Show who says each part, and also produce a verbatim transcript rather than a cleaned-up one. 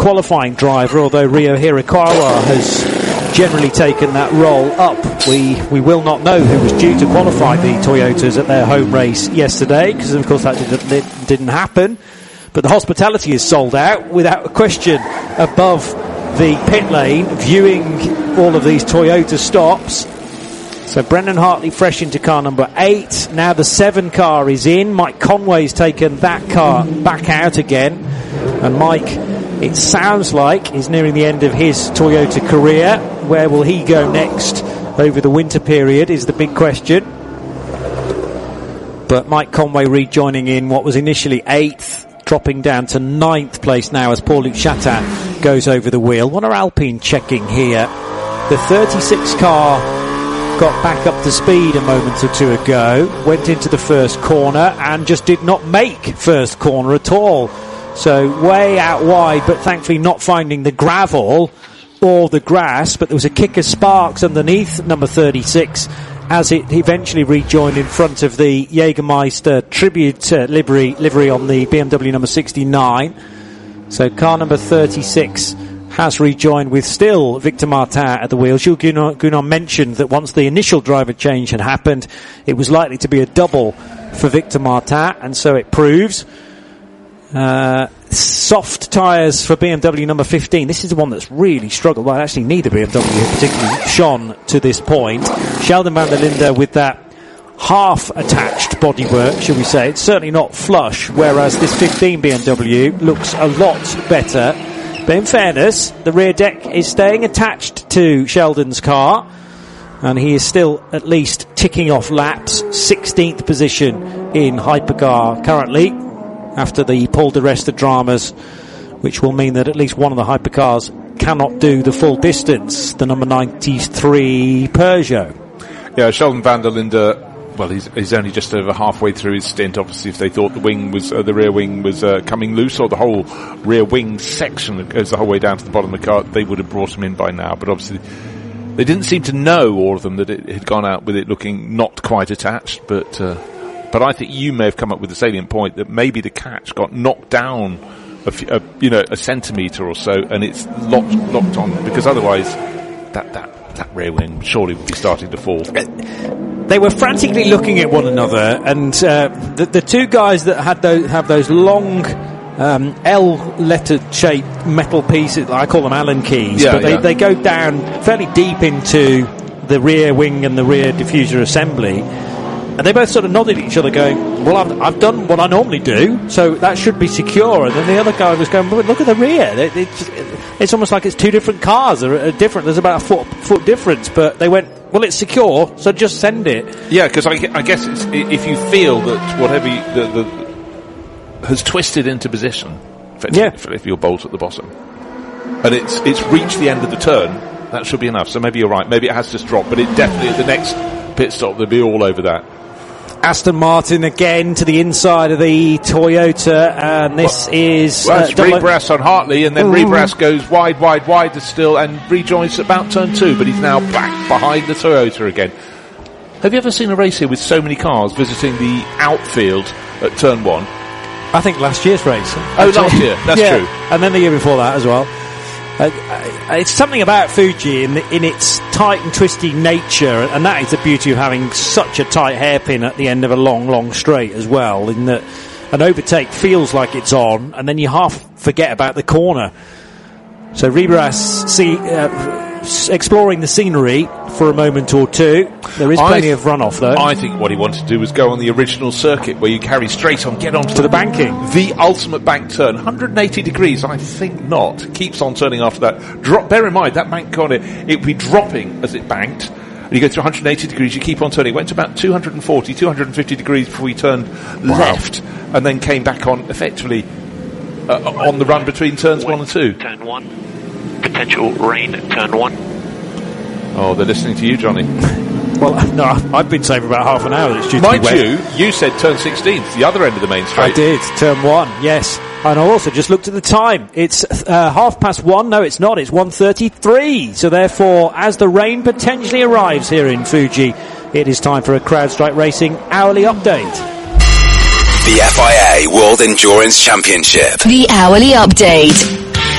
Speaker 1: qualifying driver, although Rio Hirakawa has generally taken that role up. We we will not know who was due to qualify the Toyotas at their home race yesterday, because of course that didn't, it didn't happen. But the hospitality is sold out without a question above the pit lane, viewing all of these Toyota stops. So Brendan Hartley fresh into car number eight. Now the seven car is in. Mike Conway's taken that car back out again. And Mike, it sounds like, is nearing the end of his Toyota career. Where will he go next over the winter period is the big question. But Mike Conway rejoining in what was initially eighth, dropping down to ninth place now as Paul-Luc Chatin goes over the wheel. What are Alpine checking here? The thirty-six car got back up to speed a moment or two ago, went into the first corner and just did not make first corner at all. So way out wide, but thankfully not finding the gravel or the grass, but there was a kick of sparks underneath number thirty-six as it eventually rejoined in front of the Jägermeister tribute uh, livery, livery on the B M W number sixty-nine. So car number thirty-six has rejoined with still Victor Martin at the wheel. Jules Gounon mentioned that once the initial driver change had happened, it was likely to be a double for Victor Martin, and so it proves. Uh, soft tyres for B M W number fifteen. This is the one that's really struggled. Well, actually neither B M W have particularly shone to this point. Sheldon van der Linde with that half-attached bodywork, shall we say. It's certainly not flush, whereas this fifteen B M W looks a lot better. But in fairness, the rear deck is staying attached to Sheldon's car, and he is still at least ticking off laps. sixteenth position in hypercar currently, after the Paul di Resta dramas, which will mean that at least one of the hypercars cannot do the full distance, the number ninety-three Peugeot.
Speaker 2: Yeah, Sheldon van der Linde, well, he's, he's only just over halfway through his stint. Obviously, if they thought the wing was, uh, the rear wing was uh, coming loose, or the whole rear wing section that goes the whole way down to the bottom of the car, they would have brought him in by now. But obviously, they didn't seem to know, all of them, that it had gone out with it looking not quite attached. But uh, but I think you may have come up with the salient point that maybe the catch got knocked down, a few, a, you know, a centimetre or so, and it's locked locked on, because otherwise, that that. that rear wing surely would be starting to fall.
Speaker 1: They were frantically looking at one another, and uh, the, the two guys that had those, have those long um, L-lettered shaped metal pieces, I call them Allen keys,
Speaker 2: yeah,
Speaker 1: but they,
Speaker 2: yeah.
Speaker 1: they go down fairly deep into the rear wing and the rear diffuser assembly, and they both sort of nodded at each other going, well, I've, I've done what I normally do, so that should be secure. And then the other guy was going, well, look at the rear. It, it's, it's almost like it's two different cars. They're different. There's about a foot, foot difference. But they went, well, it's secure, so just send it.
Speaker 2: Yeah, because I, I guess it's, if you feel that whatever you, the, the has twisted into position,
Speaker 1: yeah.
Speaker 2: if you're bolt at the bottom, and it's it's reached the end of the turn, that should be enough. So maybe you're right. Maybe it has just dropped, but it definitely at the next pit stop they'll be all over that.
Speaker 1: Aston Martin again to the inside of the Toyota, and this
Speaker 2: well,
Speaker 1: is
Speaker 2: well, it's
Speaker 1: uh,
Speaker 2: Rebras on Hartley, and then mm. Rebras goes wide, wide, wide still, and rejoins at about turn two, but he's now back behind the Toyota again. Have you ever seen a race here with so many cars visiting the outfield at turn one?
Speaker 1: I think last year's race.
Speaker 2: Oh, last year, that's
Speaker 1: yeah.
Speaker 2: true.
Speaker 1: And then the year before that as well. Uh, it's something about Fuji in, the, in its tight and twisty nature, and that is the beauty of having such a tight hairpin at the end of a long, long straight as well, in that an overtake feels like it's on, and then you half forget about the corner. So Rebras see, uh, exploring the scenery for a moment or two. There is plenty th- of runoff, though.
Speaker 2: I think what he wanted to do was go on the original circuit where you carry straight on, get onto
Speaker 1: to the banking.
Speaker 2: The ultimate bank turn. one hundred eighty degrees, I think not. Keeps on turning after that. Drop. Bear in mind, that bank corner, it would be dropping as it banked. And you go through one hundred eighty degrees, you keep on turning. It went to about two hundred forty, two hundred fifty degrees before we turned wow. left, and then came back on, effectively, uh, on the run between turns one and two.
Speaker 3: Turn one. Potential rain at turn one.
Speaker 2: Oh, they're listening to you, Johnny.
Speaker 1: Well, no, I've been saying for about half an hour that it's due to
Speaker 2: Mind
Speaker 1: be wet.
Speaker 2: you, you said turn sixteen, the other end of the main straight.
Speaker 1: I did, turn one, yes. And I also just looked at the time. It's uh, half past one. No, it's not. It's one thirty-three. So therefore, as the rain potentially arrives here in Fuji, it is time for a CrowdStrike Racing hourly update.
Speaker 4: The F I A World Endurance Championship.
Speaker 5: The hourly update.